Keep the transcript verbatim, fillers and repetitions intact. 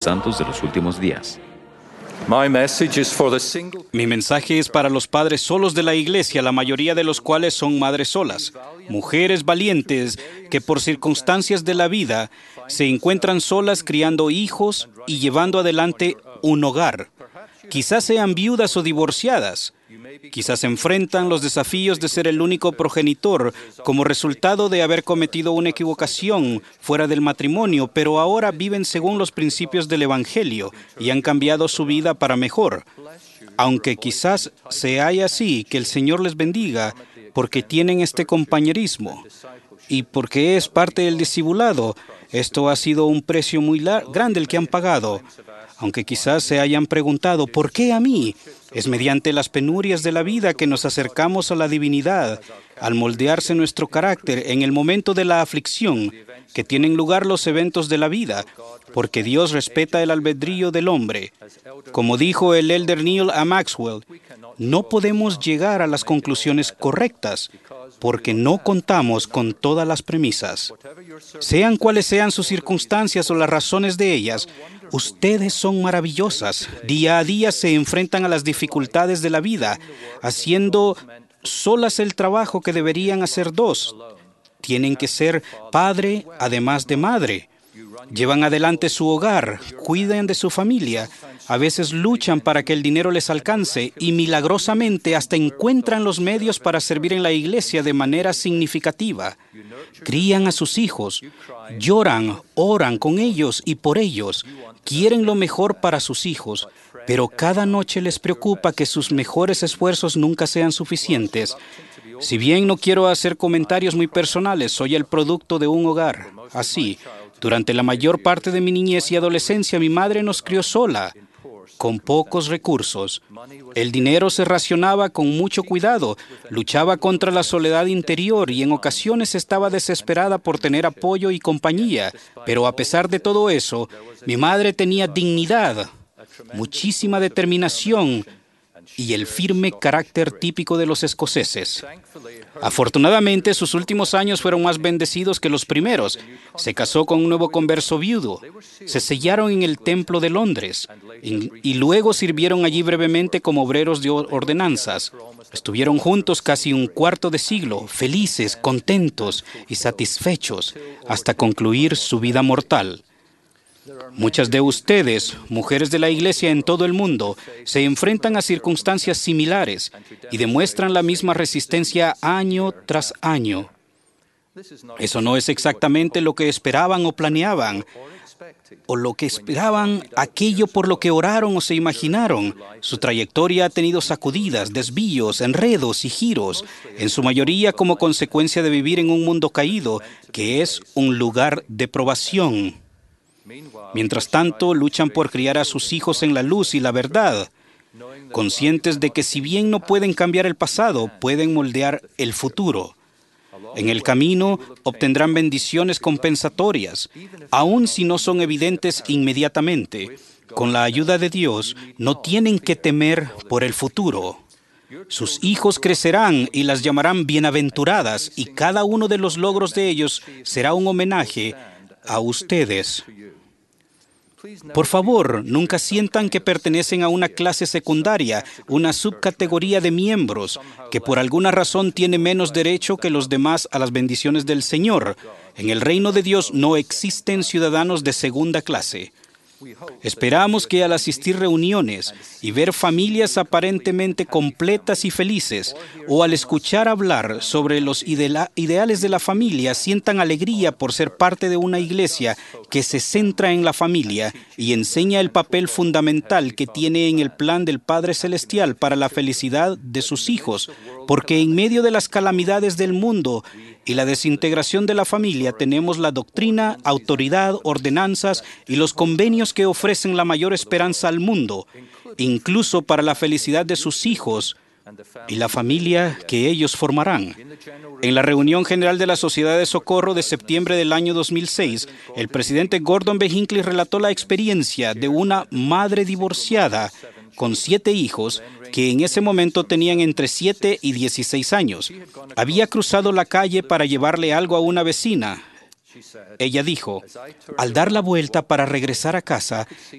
santos de los últimos días. Mi mensaje es para los padres solos de la iglesia, la mayoría de los cuales son madres solas, mujeres valientes que por circunstancias de la vida se encuentran solas criando hijos y llevando adelante un hogar. Quizás sean viudas o divorciadas. Quizás enfrentan los desafíos de ser el único progenitor como resultado de haber cometido una equivocación fuera del matrimonio, pero ahora viven según los principios del Evangelio y han cambiado su vida para mejor. Aunque quizás se haya así, que el Señor les bendiga porque tienen este compañerismo y porque es parte del discipulado. Esto ha sido un precio muy grande el que han pagado. Aunque quizás se hayan preguntado, ¿por qué a mí? Es mediante las penurias de la vida que nos acercamos a la divinidad, al moldearse nuestro carácter en el momento de la aflicción, que tienen lugar los eventos de la vida, porque Dios respeta el albedrío del hombre. Como dijo el elder Neil A. Maxwell, no podemos llegar a las conclusiones correctas, porque no contamos con todas las premisas. Sean cuales sean sus circunstancias o las razones de ellas, ustedes son maravillosas. Día a día se enfrentan a las dificultades de la vida, haciendo solas el trabajo que deberían hacer dos. Tienen que ser padre además de madre. Llevan adelante su hogar, cuidan de su familia, a veces luchan para que el dinero les alcance y milagrosamente hasta encuentran los medios para servir en la iglesia de manera significativa. Crían a sus hijos, lloran, oran con ellos y por ellos, quieren lo mejor para sus hijos, pero cada noche les preocupa que sus mejores esfuerzos nunca sean suficientes. Si bien no quiero hacer comentarios muy personales, soy el producto de un hogar. Así, durante la mayor parte de mi niñez y adolescencia, mi madre nos crió sola, con pocos recursos. El dinero se racionaba con mucho cuidado, luchaba contra la soledad interior y en ocasiones estaba desesperada por tener apoyo y compañía. Pero a pesar de todo eso, mi madre tenía dignidad, muchísima determinación y el firme carácter típico de los escoceses. Afortunadamente, sus últimos años fueron más bendecidos que los primeros. Se casó con un nuevo converso viudo. Se sellaron en el Templo de Londres y, y luego sirvieron allí brevemente como obreros de ordenanzas. Estuvieron juntos casi un cuarto de siglo, felices, contentos y satisfechos, hasta concluir su vida mortal. Muchas de ustedes, mujeres de la iglesia en todo el mundo, se enfrentan a circunstancias similares y demuestran la misma resistencia año tras año. Eso no es exactamente lo que esperaban o planeaban, o lo que esperaban, aquello por lo que oraron o se imaginaron. Su trayectoria ha tenido sacudidas, desvíos, enredos y giros, en su mayoría como consecuencia de vivir en un mundo caído, que es un lugar de probación. Mientras tanto, luchan por criar a sus hijos en la luz y la verdad, conscientes de que si bien no pueden cambiar el pasado, pueden moldear el futuro. En el camino obtendrán bendiciones compensatorias, aun si no son evidentes inmediatamente. Con la ayuda de Dios, no tienen que temer por el futuro. Sus hijos crecerán y las llamarán bienaventuradas, y cada uno de los logros de ellos será un homenaje a ustedes. Por favor, nunca sientan que pertenecen a una clase secundaria, una subcategoría de miembros, que por alguna razón tiene menos derecho que los demás a las bendiciones del Señor. En el reino de Dios no existen ciudadanos de segunda clase. Esperamos que al asistir reuniones y ver familias aparentemente completas y felices, o al escuchar hablar sobre los idea- ideales de la familia, sientan alegría por ser parte de una iglesia que se centra en la familia y enseña el papel fundamental que tiene en el plan del Padre Celestial para la felicidad de sus hijos, porque en medio de las calamidades del mundo y la desintegración de la familia tenemos la doctrina, autoridad, ordenanzas y los convenios que ofrecen la mayor esperanza al mundo, incluso para la felicidad de sus hijos y la familia que ellos formarán. En la reunión general de la Sociedad de Socorro de septiembre del año dos mil seis, el presidente Gordon B. Hinckley relató la experiencia de una madre divorciada con siete hijos que en ese momento tenían entre siete y dieciséis años. Había cruzado la calle para llevarle algo a una vecina. Ella dijo, al dar la vuelta para regresar a casa,